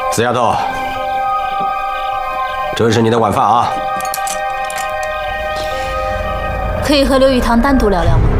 死丫头，这是你的晚饭啊。 可以和刘雨堂单独聊聊吗？